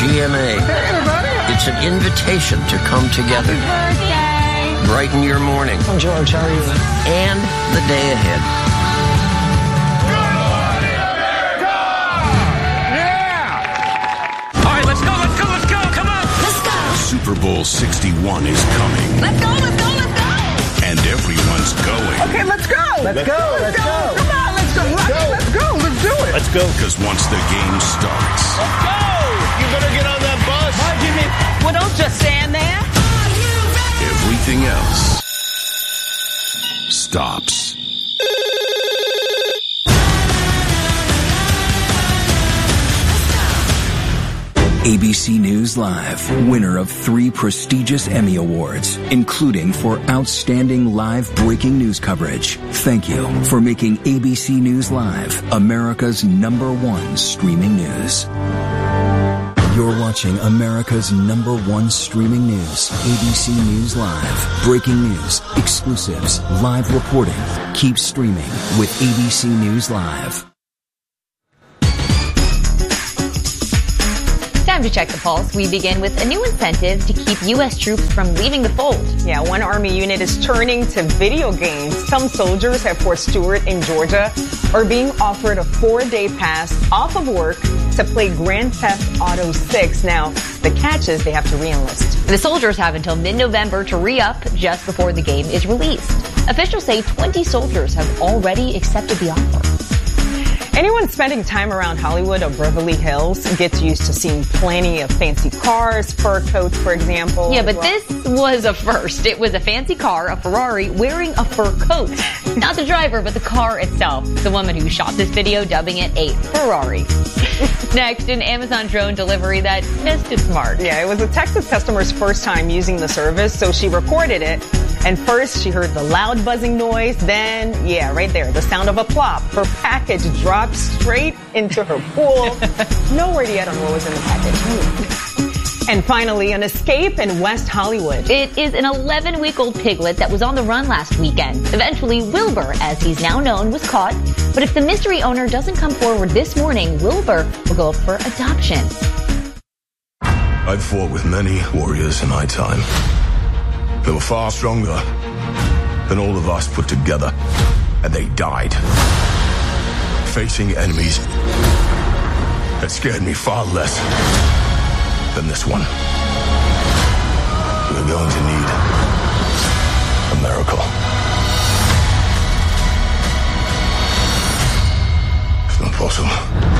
GMA. Hey, everybody. It's an invitation to come together. Happy birthday. Brighten your morning. I'm George. How are you? And the day ahead. Super Bowl 61 is coming. Let's go. And everyone's going. Okay, let's go. Let's go. Come on, let's go. Let's do it. Let's go. Because once the game starts. Let's go. You better get on that bus. Well, don't just stand there. Everything else stops. ABC News Live, winner of 3 prestigious Emmy Awards, including for outstanding live breaking news coverage. Thank you for making ABC News Live America's #1 streaming news. You're watching America's #1 streaming news, ABC News Live. Breaking news, exclusives, live reporting. Keep streaming with ABC News Live. Time to check the pulse. We begin with a new incentive to keep U.S. troops from leaving the fold. Yeah, one Army unit is turning to video games. Some soldiers at Fort Stewart in Georgia are being offered a 4-day pass off of work to play Grand Theft Auto 6. Now, the catch is they have to re-enlist. The soldiers have until mid-November to re-up just before the game is released. Officials say 20 soldiers have already accepted the offer. Anyone spending time around Hollywood or Beverly Hills gets used to seeing plenty of fancy cars, fur coats, for example. Yeah, but this was a first. It was a fancy car, a Ferrari, wearing a fur coat. Not the driver, but the car itself. The woman who shot this video dubbing it a Ferrari. Next, an Amazon drone delivery that missed its mark. Yeah, it was a Texas customer's first time using the service, so she recorded it. And first, she heard the loud buzzing noise. Then, yeah, right there, the sound of a plop. Her package dropped straight into her pool. No word yet on what was in the package. And finally, an escape in West Hollywood. It is an 11-week-old piglet that was on the run last weekend. Eventually, Wilbur, as he's now known, was caught. But if the mystery owner doesn't come forward this morning, Wilbur will go up for adoption. I've fought with many warriors in my time. They were far stronger than all of us put together. And they died facing enemies that scared me far less than this one. We're going to need a miracle. It's not possible.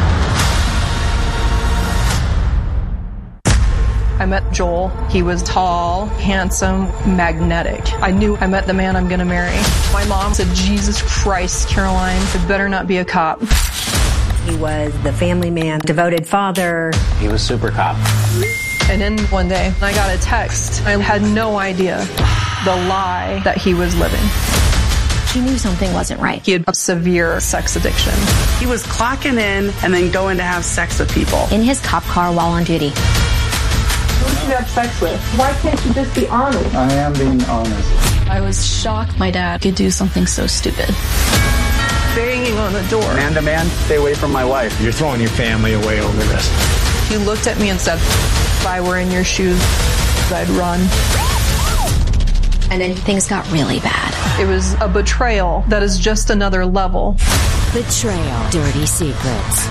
I met Joel. He was tall, handsome, magnetic. I knew I met the man I'm going to marry. My mom said, Jesus Christ, Caroline, it better not be a cop. He was the family man, devoted father. He was super cop. And then one day, I got a text. I had no idea the lie that he was living. She knew something wasn't right. He had a severe sex addiction. He was clocking in and then going to have sex with people. In his cop car while on duty. Who did you have sex with? Why can't you just be honest? I am being honest. I was shocked my dad could do something so stupid. Banging on the door. Man to man, stay away from my wife. You're throwing your family away over this. He looked at me and said, if I were in your shoes, I'd run. And then things got really bad. It was a betrayal that is just another level. Betrayal. Dirty Secrets.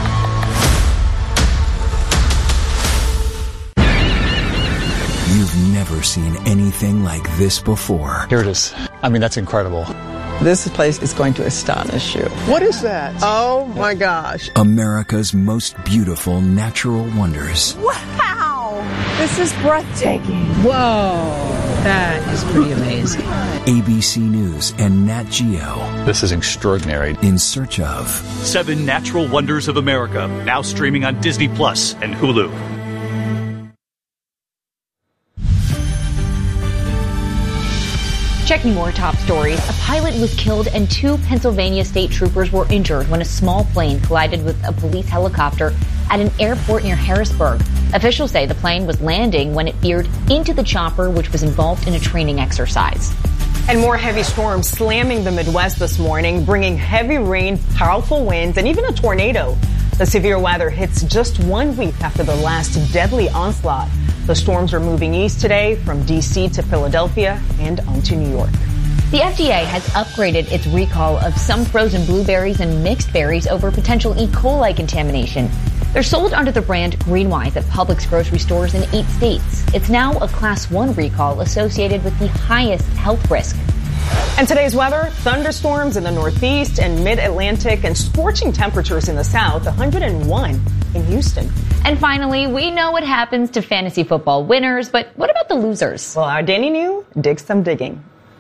You've never seen anything like this before. Here it is. I mean, that's incredible. This place is going to astonish you. What is that? Oh my gosh. America's most beautiful natural wonders. Wow! This is breathtaking. Whoa, that is pretty amazing. ABC News and Nat Geo. This is extraordinary. In search of 7 Natural Wonders of America, now streaming on Disney Plus and Hulu. Checking more top stories. A pilot was killed and 2 Pennsylvania state troopers were injured when a small plane collided with a police helicopter at an airport near Harrisburg. Officials say the plane was landing when it veered into the chopper, which was involved in a training exercise. And more heavy storms slamming the Midwest this morning, bringing heavy rain, powerful winds, and even a tornado. The severe weather hits just 1 week after the last deadly onslaught. The storms are moving east today from D.C. to Philadelphia and on to New York. The FDA has upgraded its recall of some frozen blueberries and mixed berries over potential E. coli contamination. They're sold under the brand Greenwise at Publix grocery stores in 8 states. It's now a Class 1 recall associated with the highest health risk. And today's weather, thunderstorms in the northeast and mid-Atlantic and scorching temperatures in the south, 101 in Houston. And finally, we know what happens to fantasy football winners, but what about the losers? Well, our Danny New digs some digging.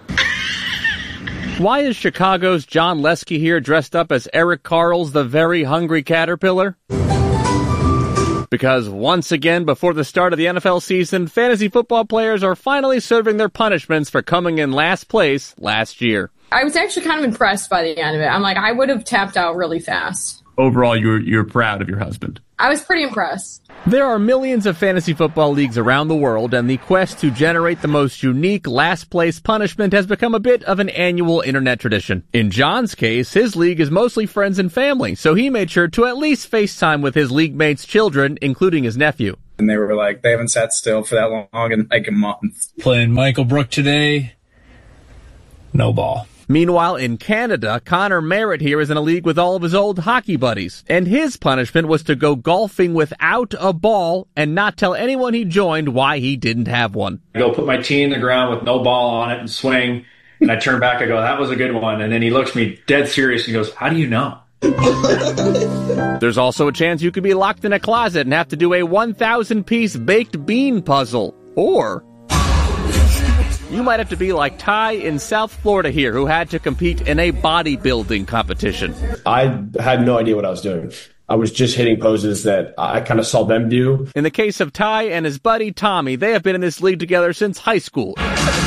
Why is Chicago's John Lesky here dressed up as Eric Carl's The Very Hungry Caterpillar? Because once again, before the start of the NFL season, fantasy football players are finally serving their punishments for coming in last place last year. I was actually kind of impressed by the end of it. I'm like, I would have tapped out really fast. Overall, you're proud of your husband. I was pretty impressed. There are millions of fantasy football leagues around the world, and the quest to generate the most unique last-place punishment has become a bit of an annual internet tradition. In John's case, his league is mostly friends and family, so he made sure to at least FaceTime with his league mates' children, including his nephew. And they were like, they haven't sat still for that long in like a month. Playing Michael Brook today, no ball. Meanwhile, in Canada, Connor Merritt here is in a league with all of his old hockey buddies, and his punishment was to go golfing without a ball and not tell anyone he joined why he didn't have one. I go put my tee in the ground with no ball on it and swing, and I turn back, I go, that was a good one, and then he looks at me dead serious, and he goes, how do you know? There's also a chance you could be locked in a closet and have to do a 1,000-piece baked bean puzzle, or you might have to be like Ty in South Florida here, who had to compete in a bodybuilding competition. I had no idea what I was doing. I was just hitting poses that I kind of saw them do. In the case of Ty and his buddy Tommy, they have been in this league together since high school.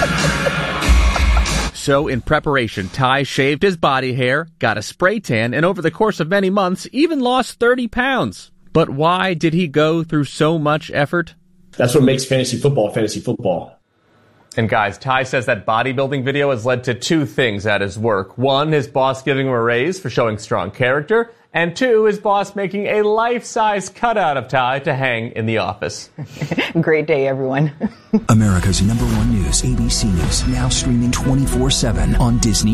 So, in preparation, Ty shaved his body hair, got a spray tan, and over the course of many months, even lost 30 pounds. But why did he go through so much effort? That's what makes fantasy football. And guys, Ty says that bodybuilding video has led to 2 things at his work. 1, his boss giving him a raise for showing strong character. And 2, his boss making a life-size cutout of Ty to hang in the office. Great day, everyone. America's #1 news, ABC News, now streaming 24/7 on Disney+.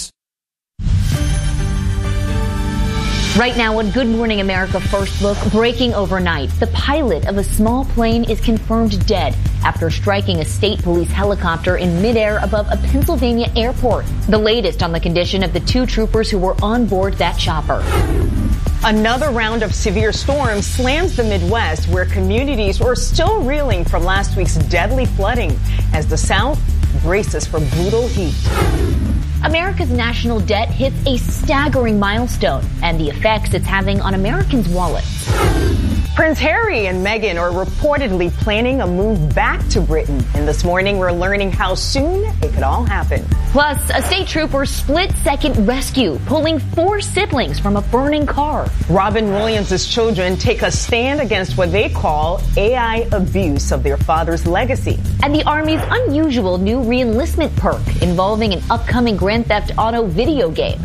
Right now on Good Morning America First Look, breaking overnight. The pilot of a small plane is confirmed dead after striking a state police helicopter in midair above a Pennsylvania airport. The latest on the condition of the 2 troopers who were on board that chopper. Another round of severe storms slams the Midwest, where communities are still reeling from last week's deadly flooding as the South braces for brutal heat. America's national debt hits a staggering milestone, and the effects it's having on Americans' wallets. Prince Harry and Meghan are reportedly planning a move back to Britain. And this morning, we're learning how soon it could all happen. Plus, a state trooper's split-second rescue, pulling 4 siblings from a burning car. Robin Williams' children take a stand against what they call AI abuse of their father's legacy. And the Army's unusual new re-enlistment perk involving an upcoming Grand Theft Auto video game.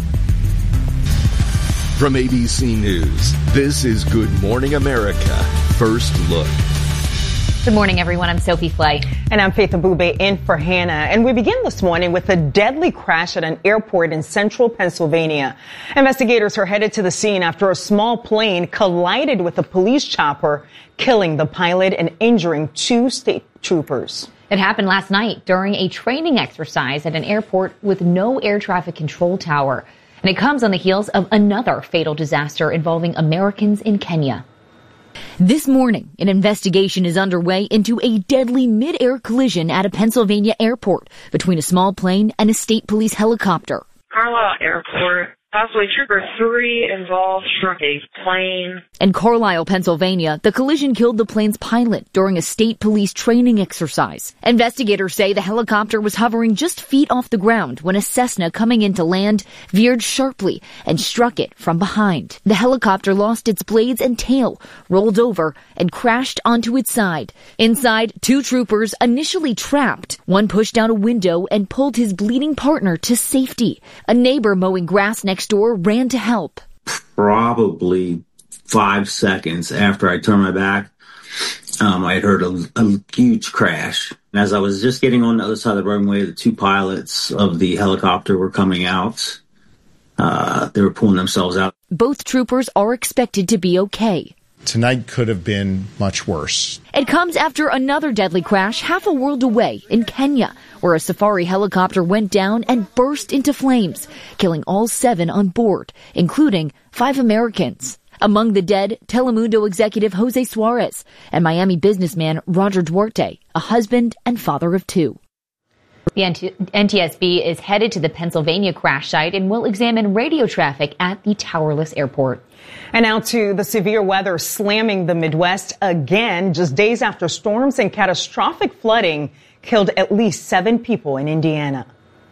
From ABC News, this is Good Morning America First Look. Good morning, everyone. I'm Sophie Flay. And I'm Faith Abube in for Hannah. And we begin this morning with a deadly crash at an airport in central Pennsylvania. Investigators are headed to the scene after a small plane collided with a police chopper, killing the pilot and injuring 2 state troopers. It happened last night during a training exercise at an airport with no air traffic control tower. And it comes on the heels of another fatal disaster involving Americans in Kenya. This morning, an investigation is underway into a deadly mid-air collision at a Pennsylvania airport between a small plane and a state police helicopter. Carlisle Airport. Possibly Trooper 3 involved struck a plane. In Carlisle, Pennsylvania, the collision killed the plane's pilot during a state police training exercise. Investigators say the helicopter was hovering just feet off the ground when a Cessna coming in to land veered sharply and struck it from behind. The helicopter lost its blades and tail, rolled over, and crashed onto its side. Inside, 2 troopers initially trapped. One pushed out a window and pulled his bleeding partner to safety. A neighbor mowing grass next door ran to help. Probably 5 seconds after I turned my back, I had heard a huge crash. And as I was just getting on the other side of the runway, the 2 pilots of the helicopter were coming out. They were pulling themselves out. Both troopers are expected to be okay. Tonight could have been much worse. It comes after another deadly crash half a world away in Kenya, where a safari helicopter went down and burst into flames, killing all 7 on board, including 5 Americans. Among the dead, Telemundo executive Jose Suarez and Miami businessman Roger Duarte, a husband and father of 2. The NTSB is headed to the Pennsylvania crash site and will examine radio traffic at the towerless airport. And now to the severe weather slamming the Midwest again, just days after storms and catastrophic flooding killed at least 7 people in Indiana.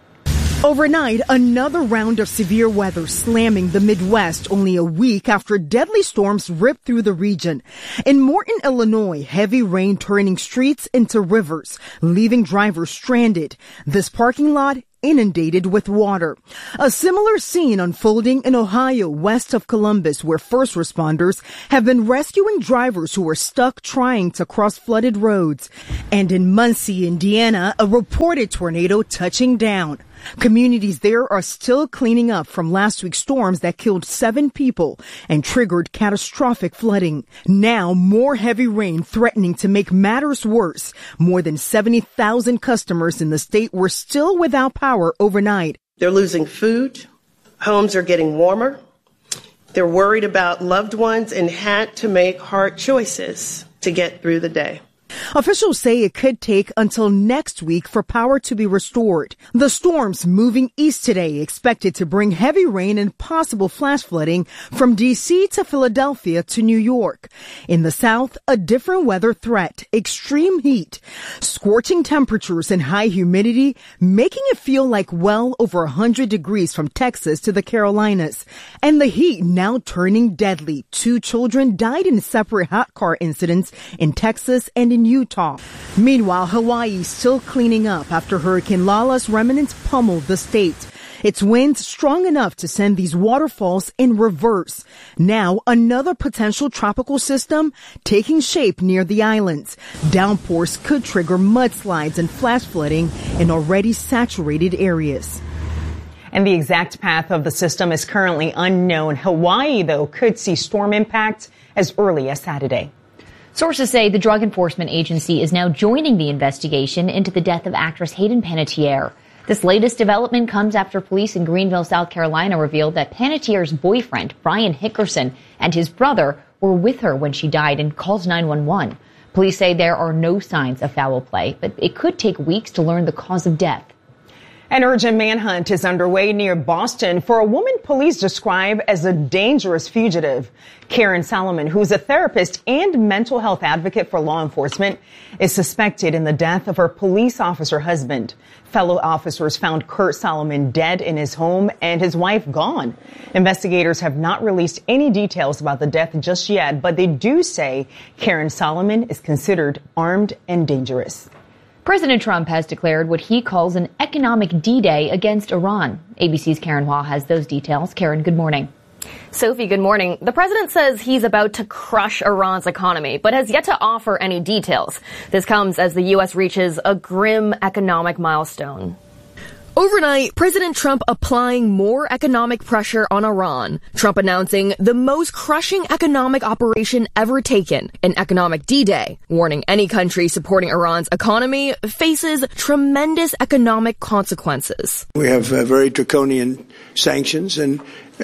Overnight, another round of severe weather slamming the Midwest only a week after deadly storms ripped through the region. In Morton, Illinois, heavy rain turning streets into rivers, leaving drivers stranded. This parking lot inundated with water. A similar scene unfolding in Ohio, west of Columbus, where first responders have been rescuing drivers who were stuck trying to cross flooded roads. And in Muncie, Indiana, a reported tornado touching down. Communities there are still cleaning up from last week's storms that killed 7 people and triggered catastrophic flooding. Now, more heavy rain threatening to make matters worse. More than 70,000 customers in the state were still without power overnight. They're losing food. Homes are getting warmer. They're worried about loved ones and had to make hard choices to get through the day. Officials say it could take until next week for power to be restored. The storms moving east today expected to bring heavy rain and possible flash flooding from D.C. to Philadelphia to New York. In the south, a different weather threat, extreme heat, scorching temperatures and high humidity, making it feel like well over 100 degrees from Texas to the Carolinas. And the heat now turning deadly. 2 children died in separate hot car incidents in Texas and in Utah. Meanwhile, Hawaii is still cleaning up after Hurricane Lala's remnants pummeled the state. Its winds strong enough to send these waterfalls in reverse. Now, another potential tropical system taking shape near the islands. Downpours could trigger mudslides and flash flooding in already saturated areas. And the exact path of the system is currently unknown. Hawaii, though, could see storm impact as early as Saturday. Sources say the Drug Enforcement Agency is now joining the investigation into the death of actress Hayden Panettiere. This latest development comes after police in Greenville, South Carolina revealed that Panettiere's boyfriend, Brian Hickerson, and his brother were with her when she died and called 911. Police say there are no signs of foul play, but it could take weeks to learn the cause of death. An urgent manhunt is underway near Boston for a woman police describe as a dangerous fugitive. Karen Solomon, who's a therapist and mental health advocate for law enforcement, is suspected in the death of her police officer husband. Fellow officers found Kurt Solomon dead in his home and his wife gone. Investigators have not released any details about the death just yet, but they do say Karen Solomon is considered armed and dangerous. President Trump has declared what he calls an economic D-Day against Iran. ABC's Karen Hua has those details. Karen, good morning. Sophie, good morning. The president says he's about to crush Iran's economy, but has yet to offer any details. This comes as the U.S. reaches a grim economic milestone. Overnight, President Trump applying more economic pressure on Iran. Trump announcing the most crushing economic operation ever taken, an economic D-Day, warning any country supporting Iran's economy faces tremendous economic consequences. We have very draconian sanctions, and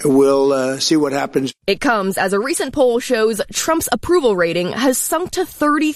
we'll see what happens. It comes as a recent poll shows Trump's approval rating has sunk to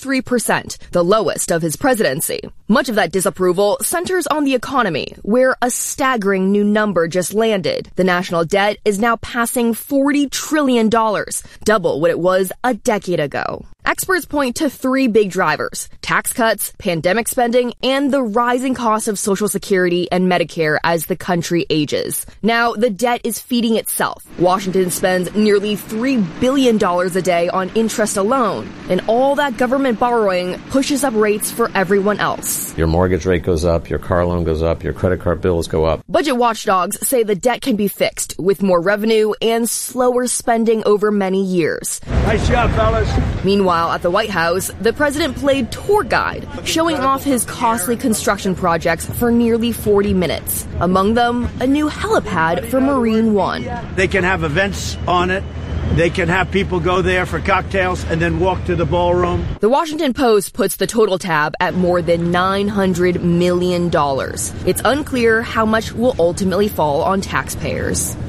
33%, the lowest of his presidency. Much of that disapproval centers on the economy, where a staggering new number just landed. The national debt is now passing $40 trillion, double what it was a decade ago. Experts point to three big drivers: tax cuts, pandemic spending, and the rising cost of Social Security and Medicare as the country ages. Now, the debt is feeding itself. Washington spends nearly $3 billion a day on interest alone, and all that government borrowing pushes up rates for everyone else. Your mortgage rate goes up, your car loan goes up, your credit card bills go up. Budget watchdogs say the debt can be fixed with more revenue and slower spending over many years. Nice job, fellas. Meanwhile, at the White House, the president played tour guide, showing off his costly construction projects for nearly 40 minutes. Among them, a new helipad for Marine One. They can have events on it. They can have people go there for cocktails and then walk to the ballroom. The Washington Post puts the total tab at more than $900 million. It's unclear how much will ultimately fall on taxpayers.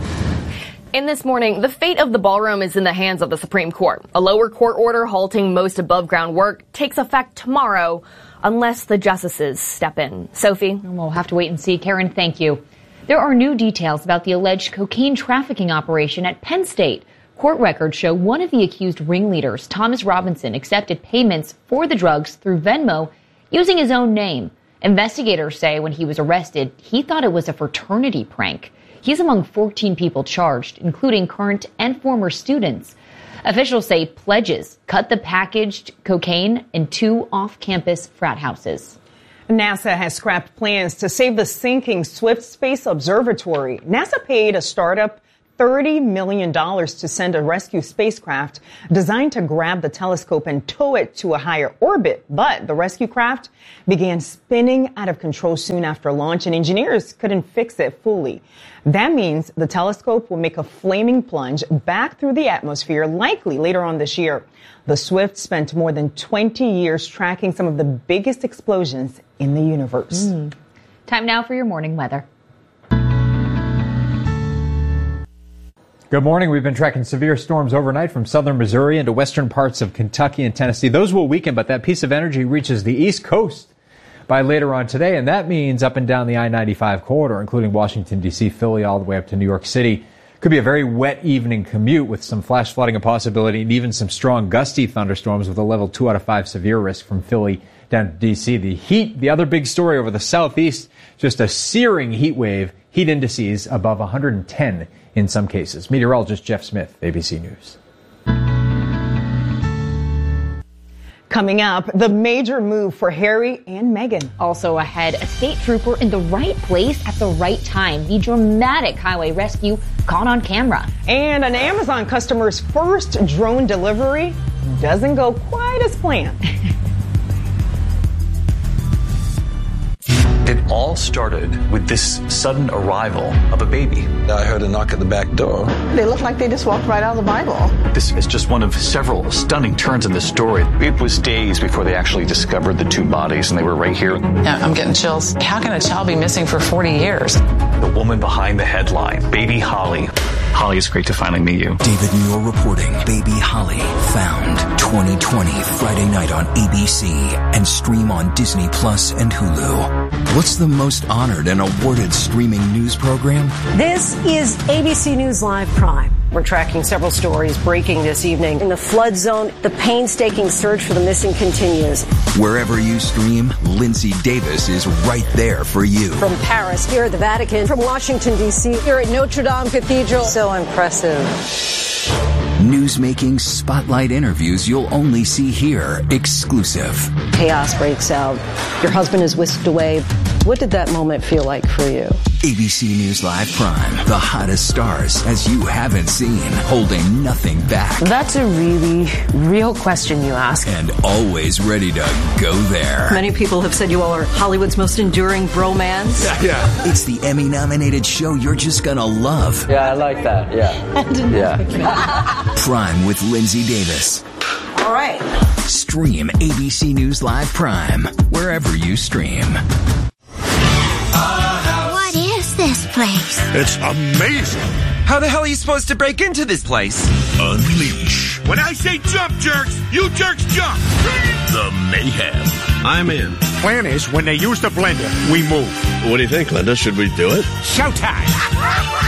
In this morning, the fate of the ballroom is in the hands of the Supreme Court. A lower court order halting most above-ground work takes effect tomorrow unless the justices step in. Sophie? We'll have to wait and see. Karen, thank you. There are new details about the alleged cocaine trafficking operation at Penn State. Court records show one of the accused ringleaders, Thomas Robinson, accepted payments for the drugs through Venmo using his own name. Investigators say when he was arrested, he thought it was a fraternity prank. He's among 14 people charged, including current and former students. Officials say pledges cut the packaged cocaine in 2 off-campus frat houses. NASA has scrapped plans to save the sinking Swift Space Observatory. NASA paid a startup $30 million to send a rescue spacecraft designed to grab the telescope and tow it to a higher orbit. But the rescue craft began spinning out of control soon after launch, and engineers couldn't fix it fully. That means the telescope will make a flaming plunge back through the atmosphere, likely later on this year. The Swift spent more than 20 years tracking some of the biggest explosions in the universe. Time now for your morning weather. Good morning. We've been tracking severe storms overnight from southern Missouri into western parts of Kentucky and Tennessee. Those will weaken, but that piece of energy reaches the East Coast by later on today, and that means up and down the I-95 corridor, including Washington, D.C., Philly, all the way up to New York City. Could be a very wet evening commute with some flash flooding a possibility and even some strong gusty thunderstorms with a level 2 out of 5 severe risk from Philly down to D.C. The heat, the other big story over the southeast, just a searing heat wave, heat indices above 110 in some cases. Meteorologist Jeff Smith, ABC News. Coming up, the major move for Harry and Meghan. Also ahead, a state trooper in the right place at the right time. The dramatic highway rescue caught on camera. And an Amazon customer's first drone delivery doesn't go quite as planned. It all started with this sudden arrival of a baby. I heard a knock at the back door. They look like they just walked right out of the Bible. This is just one of several stunning turns in this story. It was days before they actually discovered the 2 bodies, and they were right here. Yeah, I'm getting chills. How can a child be missing for 40 years? The woman behind the headline, Baby Holly. Holly, it's great to finally meet you. David Muir reporting Baby Holly found 2020 Friday night on ABC and stream on Disney Plus and Hulu. What's the most honored and awarded streaming news program? This is ABC News Live Prime. We're tracking several stories breaking this evening. In the flood zone, the painstaking search for the missing continues. Wherever you stream, Lindsay Davis is right there for you. From Paris, here at the Vatican, from Washington, D.C., here at Notre Dame Cathedral. So impressive. Newsmaking spotlight interviews you'll only see here, exclusive. Chaos breaks out. Your husband is whisked away. What did that moment feel like for you? ABC News Live Prime, the hottest stars as you haven't seen, holding nothing back. That's a really real question you ask. And always ready to go there. Many people have said you all are Hollywood's most enduring bromance. Yeah. It's the Emmy-nominated show you're just gonna love. Yeah, I like that. Yeah. Prime with Lindsay Davis. All right. Stream ABC News Live Prime wherever you stream. What is this place? It's amazing. How the hell are you supposed to break into this place? Unleash. When I say jump, jerks, you jerks jump. The mayhem. I'm in. Plan is, when they use the blender, we move. What do you think, Linda? Should we do it? Showtime.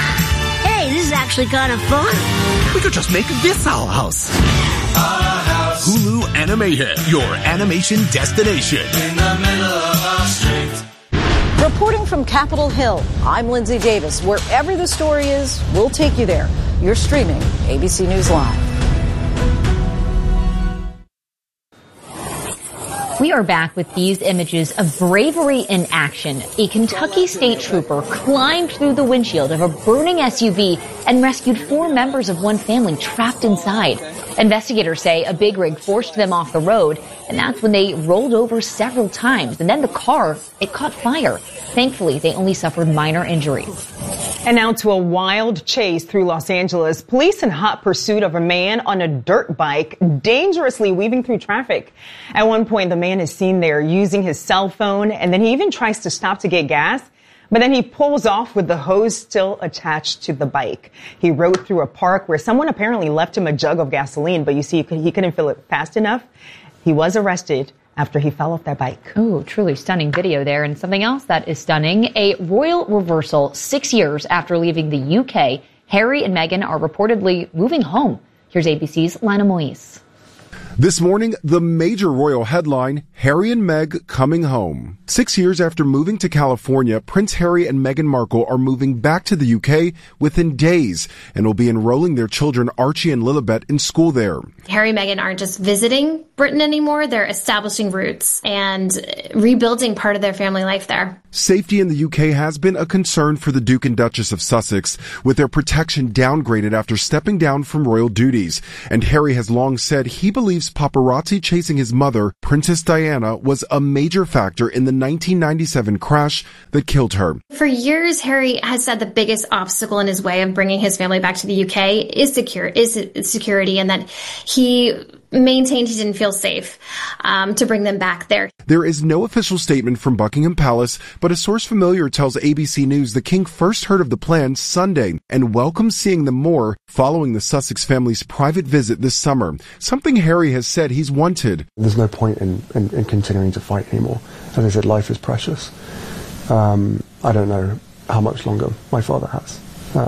Hey, this is actually kind of fun. We could just make this our house. Our house. Hulu Animated, your animation destination. In the middle of our street. Reporting from Capitol Hill, I'm Lindsay Davis. Wherever the story is, we'll take you there. You're streaming ABC News Live. We are back with these images of bravery in action. A Kentucky state trooper climbed through the windshield of a burning SUV and rescued 4 members of one family trapped inside. Investigators say a big rig forced them off the road, and that's when they rolled over several times. And then the car, it caught fire. Thankfully, they only suffered minor injuries. And now to a wild chase through Los Angeles. Police in hot pursuit of a man on a dirt bike, dangerously weaving through traffic. At one point, the man is seen there using his cell phone, and then he even tries to stop to get gas. But then he pulls off with the hose still attached to the bike. He rode through a park where someone apparently left him a jug of gasoline, but you see, he couldn't fill it fast enough. He was arrested after he fell off that bike. Oh, truly stunning video there. And something else that is stunning, a royal reversal 6 years after leaving the UK. Harry and Meghan are reportedly moving home. Here's ABC's Lina Moise. This morning, the major royal headline, Harry and Meg coming home. 6 years after moving to California, Prince Harry and Meghan Markle are moving back to the UK within days and will be enrolling their children Archie and Lilibet in school there. Harry and Meghan aren't just visiting Britain anymore, they're establishing roots and rebuilding part of their family life there. Safety in the UK has been a concern for the Duke and Duchess of Sussex, with their protection downgraded after stepping down from royal duties. And Harry has long said he believes paparazzi chasing his mother, Princess Diana, was a major factor in the 1997 crash that killed her. For years, Harry has said the biggest obstacle in his way of bringing his family back to the UK is security, and that he maintained he didn't feel safe to bring them back there. There is no official statement from Buckingham Palace, but a source familiar tells ABC News the king first heard of the plan Sunday and welcomes seeing them more following the Sussex family's private visit this summer, something Harry has said he's wanted. There's no point in continuing to fight anymore. As I said, life is precious. I don't know how much longer my father has,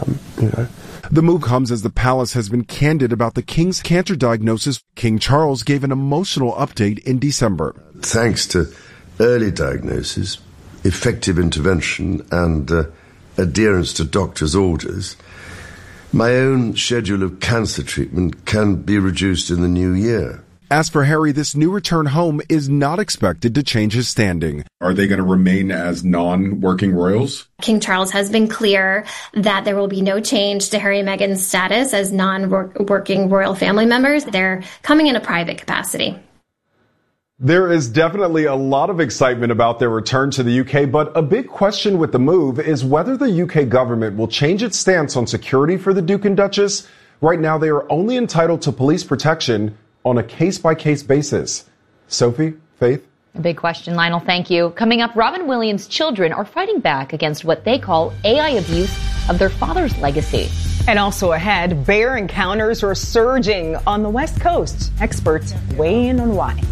The move comes as the palace has been candid about the king's cancer diagnosis. King Charles gave an emotional update in December. Thanks to early diagnosis, effective intervention, and adherence to doctors' orders, my own schedule of cancer treatment can be reduced in the new year. As for Harry, this new return home is not expected to change his standing. Are they going to remain as non-working royals? King Charles has been clear that there will be no change to Harry and Meghan's status as non-working royal family members. They're coming in a private capacity. There is definitely a lot of excitement about their return to the UK, but a big question with the move is whether the UK government will change its stance on security for the Duke and Duchess. Right now, they are only entitled to police protection on a case-by-case basis. Sophie, Faith? A big question, Lionel. Thank you. Coming up, Robin Williams' children are fighting back against what they call AI abuse of their father's legacy. And also ahead, bear encounters are surging on the West Coast. Experts weigh in on why.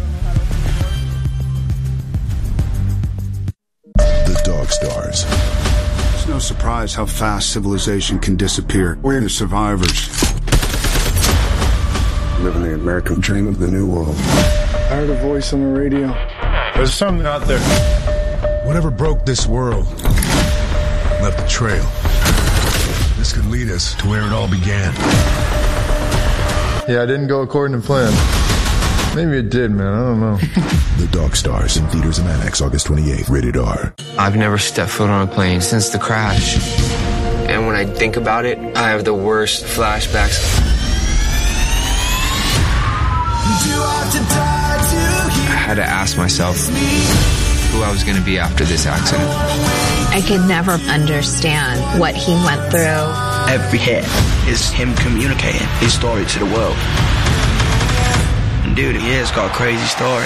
The Dog Stars. It's no surprise how fast civilization can disappear. We're the survivors. Living the American dream of the new world. I heard a voice on the radio. There's something out there. Whatever broke this world left a trail. This could lead us to where it all began. Yeah, I didn't go according to plan. Maybe it did, man. I don't know. The Dog Stars in theaters and IMAX August 28th. Rated R. I've never stepped foot on a plane since the crash. And when I think about it, I have the worst flashbacks. I had to ask myself who I was going to be after this accident. I could never understand what he went through. Every hit is him communicating his story to the world. And dude, he has got a crazy story.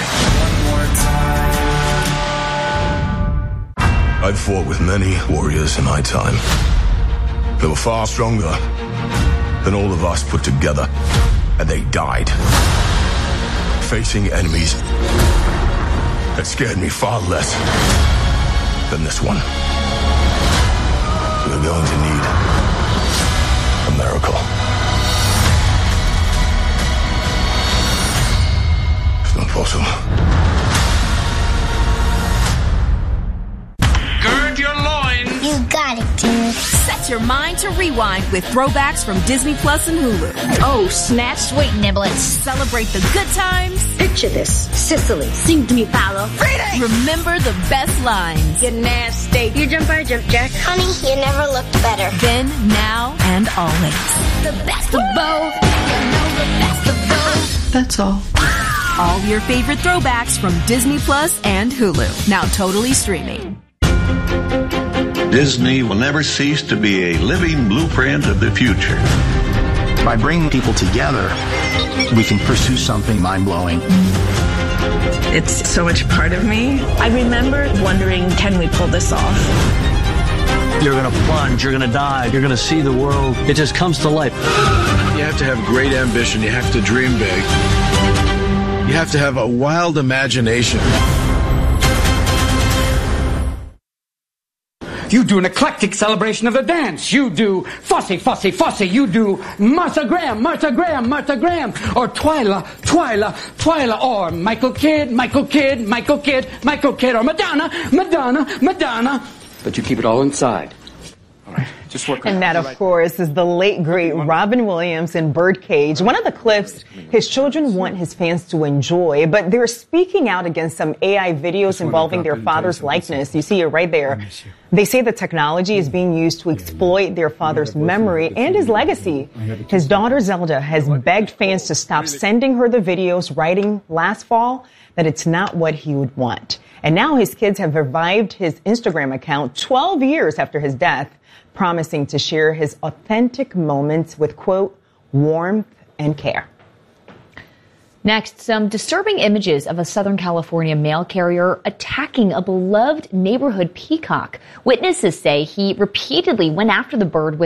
I've fought with many warriors in my time. They were far stronger than all of us put together, and they died facing enemies that scared me far less than this one. We're going to need a miracle. bottom. Gird your loins. You got it, dude. Set your mind to rewind with throwbacks from Disney Plus and Hulu. Oh, snap, sweet niblets. Celebrate the good times. Picture this. Sicily. Sing to me, Paolo. Remember the best lines. Get nasty. You jump, I jump, Jack. Honey, you never looked better. Then, now, and always. The best of both. You know the best of both. That's all. All your favorite throwbacks from Disney Plus and Hulu. Now totally streaming. Disney will never cease to be a living blueprint of the future. By bringing people together, we can pursue something mind-blowing. It's so much part of me. I remember wondering, can we pull this off? You're going to plunge, you're going to dive, you're going to see the world. It just comes to life. You have to have great ambition. You have to dream big. You have to have a wild imagination. You do an eclectic celebration of the dance. You do Fussy, Fussy, Fussy. You do Martha Graham, Martha Graham, Martha Graham. Or Twyla, Twyla, Twyla. Or Michael Kidd, Michael Kidd, Michael Kidd, Michael Kidd. Or Madonna, Madonna, Madonna. But you keep it all inside. All right, just work on it. And that, of course, is the late, great Robin Williams in Birdcage. One of the clips his children want his fans to enjoy, but they're speaking out against some AI videos involving their father's likeness. You see it right there. They say the technology is being used to exploit their father's memory and his legacy. His daughter Zelda has begged fans to stop sending her the videos, writing last fall that it's not what he would want. And now his kids have revived his Instagram account 12 years after his death, promising to share his authentic moments with, quote, warmth and care. Next, some disturbing images of a Southern California mail carrier attacking a beloved neighborhood peacock. Witnesses say he repeatedly went after the bird with